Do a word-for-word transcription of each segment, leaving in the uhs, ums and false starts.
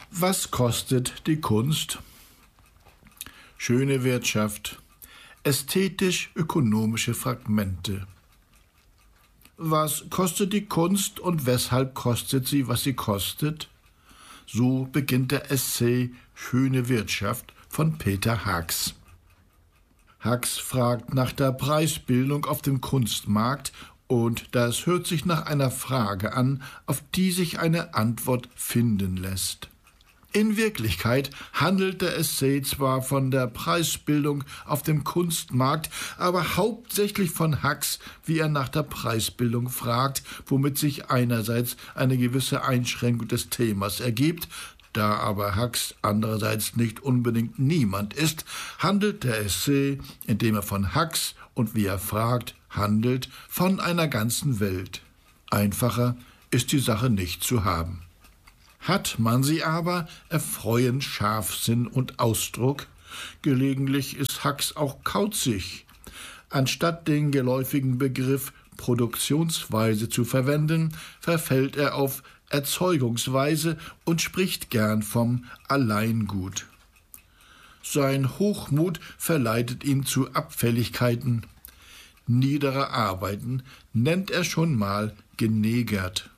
Was kostet die Kunst? Schöne Wirtschaft, ästhetisch-ökonomische Fragmente. Was kostet die Kunst und weshalb kostet sie, was sie kostet? So beginnt der Essay Schöne Wirtschaft von Peter Haags. Haags fragt nach der Preisbildung auf dem Kunstmarkt und das hört sich nach einer Frage an, auf die sich eine Antwort finden lässt. In Wirklichkeit handelt der Essay zwar von der Preisbildung auf dem Kunstmarkt, aber hauptsächlich von Haags, wie er nach der Preisbildung fragt, womit sich einerseits eine gewisse Einschränkung des Themas ergibt. Da aber Haags andererseits nicht unbedingt niemand ist, handelt der Essay, indem er von Haags und wie er fragt, handelt, von einer ganzen Welt. Einfacher ist die Sache nicht zu haben. Hat man sie aber, erfreuen Scharfsinn und Ausdruck. Gelegentlich ist Haags auch kauzig. Anstatt den geläufigen Begriff Produktionsweise zu verwenden, verfällt er auf Erzeugungsweise und spricht gern vom Alleingut. Sein Hochmut verleitet ihn zu Abfälligkeiten. Niedere Arbeiten nennt er schon mal genegert.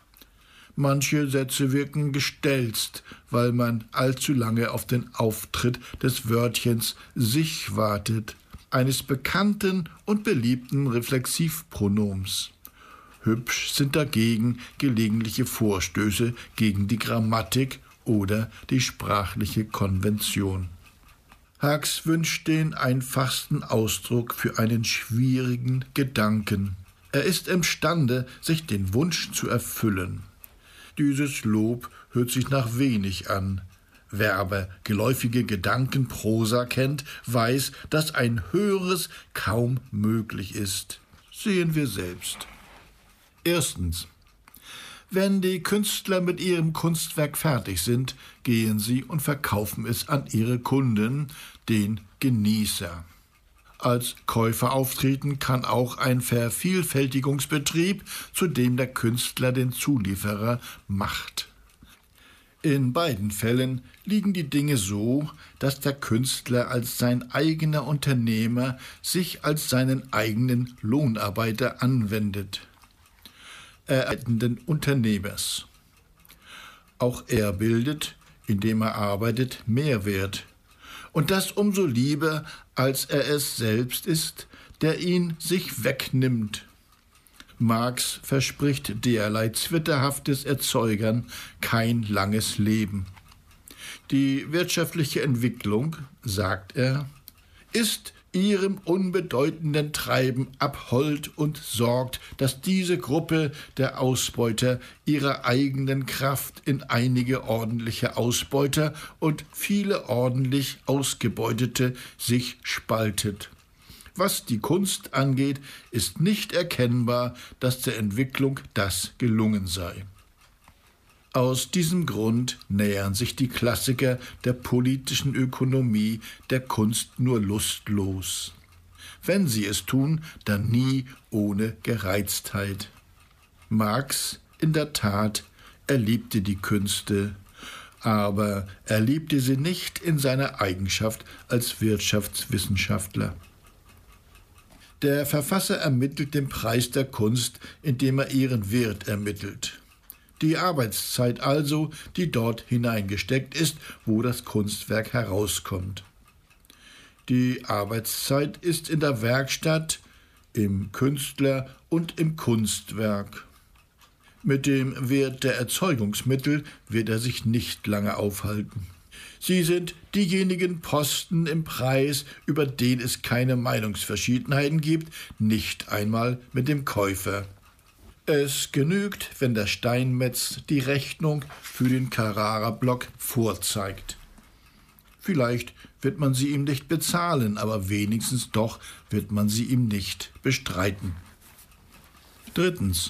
Manche Sätze wirken gestelzt, weil man allzu lange auf den Auftritt des Wörtchens sich wartet, eines bekannten und beliebten Reflexivpronoms. Hübsch sind dagegen gelegentliche Vorstöße gegen die Grammatik oder die sprachliche Konvention. Haags wünscht den einfachsten Ausdruck für einen schwierigen Gedanken. Er ist imstande, sich den Wunsch zu erfüllen. Dieses Lob hört sich nach wenig an. Wer aber geläufige Gedankenprosa kennt, weiß, dass ein höheres kaum möglich ist. Sehen wir selbst. Erstens. Wenn die Künstler mit ihrem Kunstwerk fertig sind, gehen sie und verkaufen es an ihre Kunden, den Genießer. Als Käufer auftreten kann auch ein Vervielfältigungsbetrieb, zu dem der Künstler den Zulieferer macht. In beiden Fällen liegen die Dinge so, dass der Künstler als sein eigener Unternehmer sich als seinen eigenen Lohnarbeiter anwendet. Erhaltenden Unternehmers. Auch er bildet, indem er arbeitet, Mehrwert. Und das umso lieber, als er es selbst ist, der ihn sich wegnimmt. Marx verspricht derlei zwitterhaftes Erzeugern kein langes Leben. Die wirtschaftliche Entwicklung, sagt er, ist ihrem unbedeutenden Treiben abhold und sorgt, dass diese Gruppe der Ausbeuter ihrer eigenen Kraft in einige ordentliche Ausbeuter und viele ordentlich Ausgebeutete sich spaltet. Was die Kunst angeht, ist nicht erkennbar, dass der Entwicklung das gelungen sei. Aus diesem Grund nähern sich die Klassiker der politischen Ökonomie der Kunst nur lustlos. Wenn sie es tun, dann nie ohne Gereiztheit. Marx, in der Tat, er liebte die Künste, aber er liebte sie nicht in seiner Eigenschaft als Wirtschaftswissenschaftler. Der Verfasser ermittelt den Preis der Kunst, indem er ihren Wert ermittelt. Die Arbeitszeit also, die dort hineingesteckt ist, wo das Kunstwerk herauskommt. Die Arbeitszeit ist in der Werkstatt, im Künstler und im Kunstwerk. Mit dem Wert der Erzeugungsmittel wird er sich nicht lange aufhalten. Sie sind diejenigen Posten im Preis, über den es keine Meinungsverschiedenheiten gibt, nicht einmal mit dem Käufer. Es genügt, wenn der Steinmetz die Rechnung für den Carrara-Block vorzeigt. Vielleicht wird man sie ihm nicht bezahlen, aber wenigstens doch wird man sie ihm nicht bestreiten. Drittens.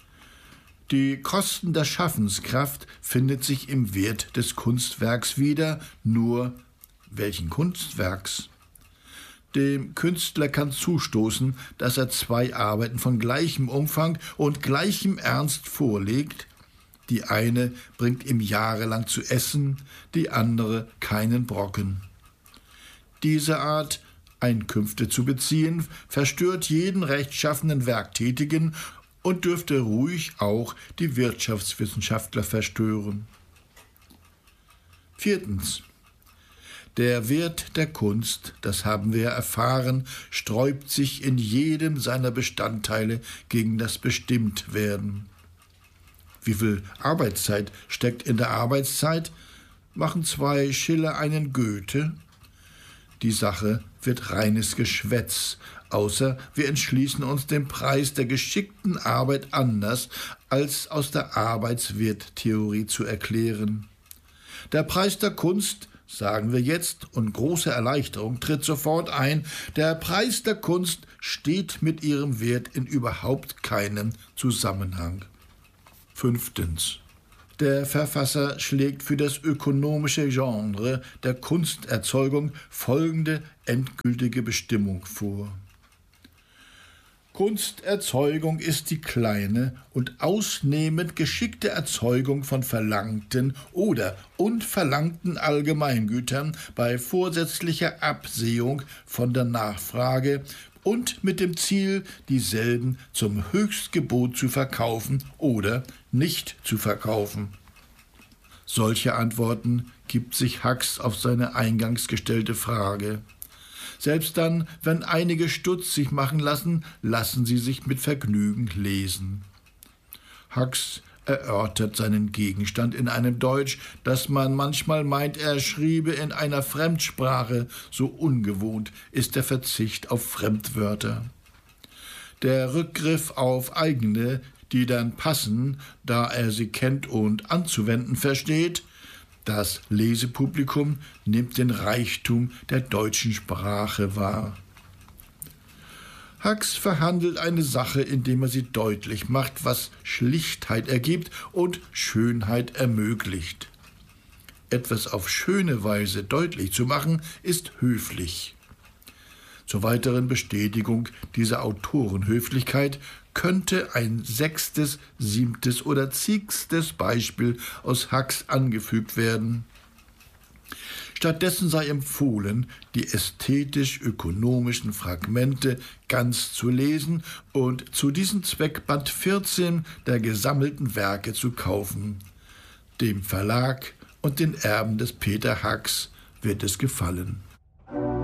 Die Kosten der Schaffenskraft findet sich im Wert des Kunstwerks wieder, nur welchen Kunstwerks? Dem Künstler kann zustoßen, dass er zwei Arbeiten von gleichem Umfang und gleichem Ernst vorlegt, Die eine bringt ihm jahrelang zu essen, die andere keinen Brocken. Diese Art, Einkünfte zu beziehen, verstört jeden rechtschaffenen Werktätigen und dürfte ruhig auch die Wirtschaftswissenschaftler verstören. Viertens. Der Wert der Kunst, das haben wir erfahren, sträubt sich in jedem seiner Bestandteile gegen das Bestimmtwerden. Wie viel Arbeitszeit steckt in der Arbeitszeit? Machen zwei Schiller einen Goethe? Die Sache wird reines Geschwätz, außer wir entschließen uns, den Preis der geschickten Arbeit anders als aus der Arbeitswerttheorie zu erklären. Der Preis der Kunst, sagen wir jetzt, und große Erleichterung tritt sofort ein, der Preis der Kunst steht mit ihrem Wert in überhaupt keinem Zusammenhang. Fünftens. Der Verfasser schlägt für das ökonomische Genre der Kunsterzeugung folgende endgültige Bestimmung vor. Kunsterzeugung ist die kleine und ausnehmend geschickte Erzeugung von verlangten oder unverlangten Allgemeingütern bei vorsätzlicher Absehung von der Nachfrage und mit dem Ziel, dieselben zum Höchstgebot zu verkaufen oder nicht zu verkaufen. Solche Antworten gibt sich Hux auf seine eingangs gestellte Frage. Selbst dann, wenn einige Stutz sich machen lassen, lassen sie sich mit Vergnügen lesen. Hux erörtert seinen Gegenstand in einem Deutsch, das man manchmal meint, er schriebe in einer Fremdsprache, so ungewohnt ist der Verzicht auf Fremdwörter. Der Rückgriff auf eigene, die dann passen, da er sie kennt und anzuwenden versteht. Das Lesepublikum nimmt den Reichtum der deutschen Sprache wahr. Hux verhandelt eine Sache, indem er sie deutlich macht, was Schlichtheit ergibt und Schönheit ermöglicht. Etwas auf schöne Weise deutlich zu machen, ist höflich. Zur weiteren Bestätigung dieser Autorenhöflichkeit könnte ein sechstes, siebtes oder ziegstes Beispiel aus Hux angefügt werden. Stattdessen sei empfohlen, die ästhetisch-ökonomischen Fragmente ganz zu lesen und zu diesem Zweck Band vierzehn der gesammelten Werke zu kaufen. Dem Verlag und den Erben des Peter Hux wird es gefallen.